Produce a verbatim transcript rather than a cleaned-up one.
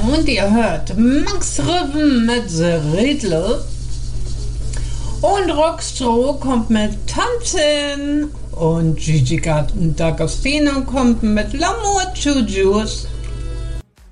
und ihr hört Max Riven mit The Riddle. Und Rockstro kommt mit Tanzen und Gigi D'Agostino kommt mit L'amour toujours.